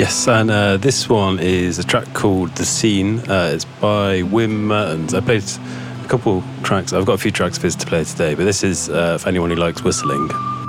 Yes, and this one is a track called The Scene. It's by Wim Mertens. I played a couple tracks. I've got a few tracks of his to play today, but this is for anyone who likes whistling.